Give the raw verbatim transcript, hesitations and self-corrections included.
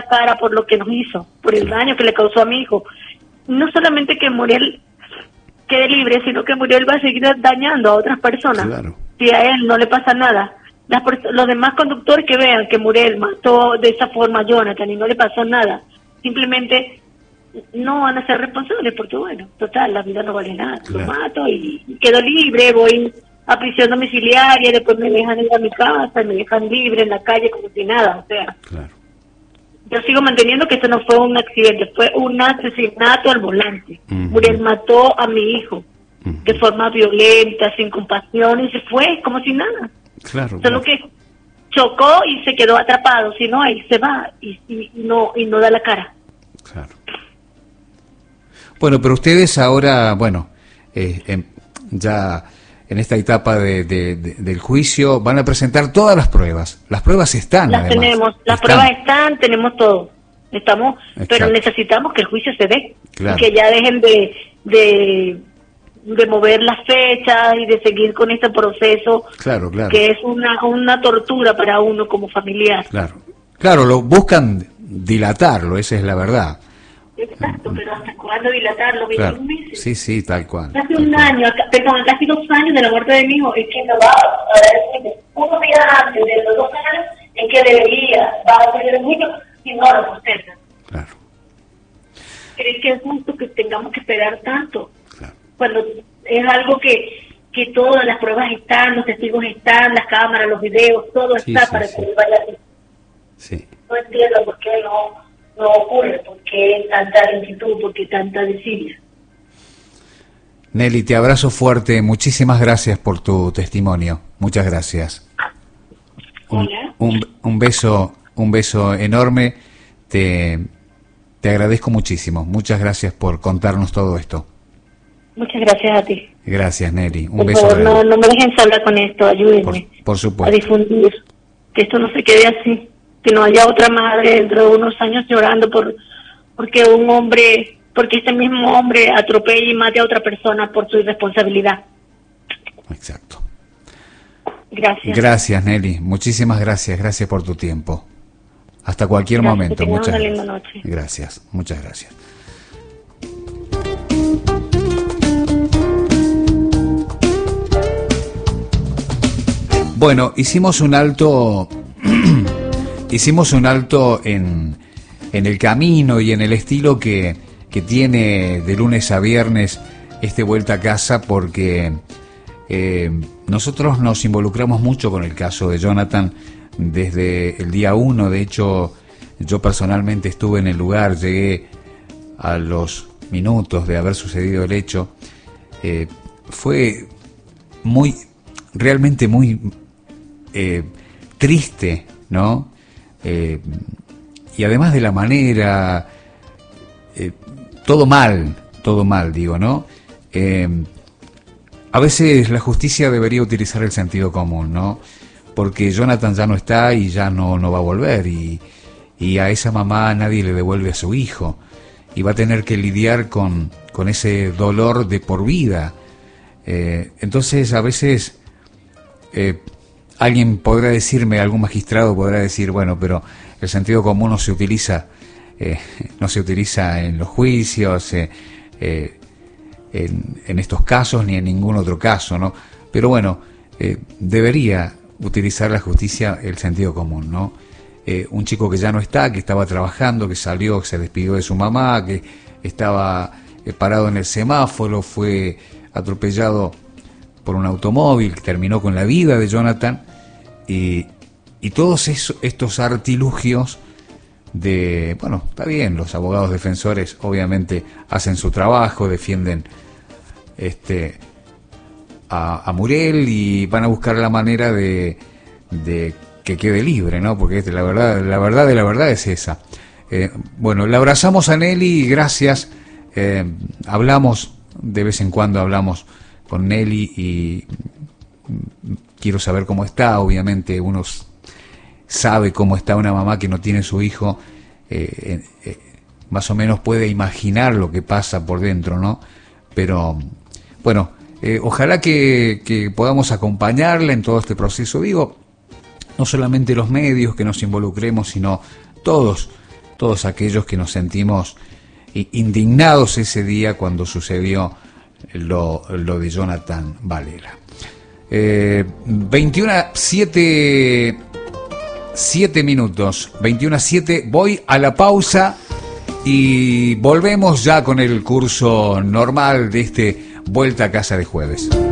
cara por lo que nos hizo, por el daño que le causó a mi hijo. No solamente que Muriel quede libre, sino que Muriel va a seguir dañando a otras personas. Claro. Si a él no le pasa nada. Las, los demás conductores que vean que Muriel mató de esa forma a Jonathan y no le pasó nada, simplemente no van a ser responsables, porque bueno, total, la vida no vale nada. Claro. Lo mato y, y quedo libre, voy a prisión domiciliaria, después me dejan ir a mi casa, me dejan libre en la calle como si nada, o sea. Claro. Yo sigo manteniendo que esto no fue un accidente, fue un asesinato al volante. Uh-huh. Muriel mató a mi hijo uh-huh. de forma violenta, sin compasión, y se fue como si nada. Claro. Solo claro. que chocó y se quedó atrapado, si no, él se va y, y, y no y no da la cara. Claro. Bueno, pero ustedes ahora, bueno, eh, eh, ya en esta etapa de, de, de, del juicio van a presentar todas las pruebas. Las pruebas están, las además. tenemos, las están. pruebas están, tenemos todo. Estamos, Exacto. Pero necesitamos que el juicio se dé. Claro. Y que ya dejen de, de de mover las fechas y de seguir con este proceso. Claro, claro. Que es una una tortura para uno como familiar. Claro. Claro, lo buscan dilatarlo, esa es la verdad. Exacto, pero ¿hasta cuándo dilatarlo? Claro. veintiún meses. Sí, sí, tal cual. Casi tal un cual. año, perdón, casi dos años de la muerte de mi hijo, es que no va a decir unos días antes de los dos años en que debería, va a tener el juicio y no lo posterga. Claro. ¿Crees que es justo que tengamos que esperar tanto? Claro. Cuando es algo que, que todas las pruebas están, los testigos están, las cámaras, los videos, todo Sí, está sí, para sí. que vaya así. Sí. No entiendo por qué no, no ocurre, por qué tanta lentitud, por qué tanta desidia. Nelly, te abrazo fuerte, muchísimas gracias por tu testimonio, muchas gracias. Un, Hola. un, un beso, un beso enorme, te, te agradezco muchísimo, muchas gracias por contarnos todo esto. Muchas gracias a ti. Gracias, Nelly, un Por beso favor, no, grande. no me dejen hablar con esto, ayúdenme Por, por a supuesto. difundir, que esto no se quede así, que no haya otra madre dentro de unos años llorando por porque un hombre, porque este mismo hombre atropelle y mate a otra persona por su irresponsabilidad. Exacto. Gracias. Gracias, Nelly, muchísimas gracias, gracias por tu tiempo. Hasta cualquier Gracias, momento, que tengas muchas una gracias. linda noche. Gracias, muchas gracias. Bueno, hicimos un alto, hicimos un alto en, en el camino y en el estilo que, que tiene de lunes a viernes este Vuelta a Casa, porque eh, nosotros nos involucramos mucho con el caso de Jonathan desde el día uno. De hecho, yo personalmente estuve en el lugar, llegué a los minutos de haber sucedido el hecho. Eh, fue muy, realmente muy eh, triste, ¿no? Eh, y además de la manera, eh, todo mal, todo mal, digo, ¿no? Eh, a veces la justicia debería utilizar el sentido común, ¿no? Porque Jonathan ya no está y ya no, no va a volver, y, y a esa mamá nadie le devuelve a su hijo, y va a tener que lidiar con, con ese dolor de por vida. Eh, entonces a veces eh, alguien podrá decirme, algún magistrado podrá decir, bueno, pero el sentido común no se utiliza, eh, no se utiliza en los juicios, eh, eh, en, en estos casos ni en ningún otro caso, ¿no? Pero bueno, eh, debería utilizar la justicia el sentido común, ¿no? Eh, un chico que ya no está, que estaba trabajando, que salió, que se despidió de su mamá, que estaba eh, parado en el semáforo, fue atropellado por un automóvil, que terminó con la vida de Jonathan, y, y todos esos, estos artilugios de, bueno, está bien, los abogados defensores obviamente hacen su trabajo, defienden este a, a Muriel y van a buscar la manera de, de que quede libre, ¿no? Porque la verdad, la verdad de la verdad es esa. Eh, bueno, le abrazamos a Nelly, gracias. Eh, hablamos, de vez en cuando hablamos con Nelly y quiero saber cómo está. Obviamente uno sabe cómo está una mamá que no tiene su hijo, eh, eh, más o menos puede imaginar lo que pasa por dentro, ¿no? Pero bueno, eh, ojalá que, que podamos acompañarla en todo este proceso. Digo, no solamente los medios que nos involucremos, sino todos todos aquellos que nos sentimos indignados ese día cuando sucedió lo, lo de Jonathan Valera. Eh, veintiuno a siete minutos, veintiuno a siete, voy a la pausa y volvemos ya con el curso normal de este Vuelta a Casa de Jueves.